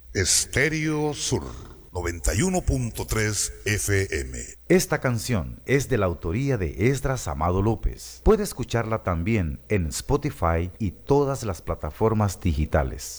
Estéreo Sur 91.3 FM. Esta canción es de la autoría de Esdras Amado López. Puede escucharla también en Spotify y todas las plataformas digitales.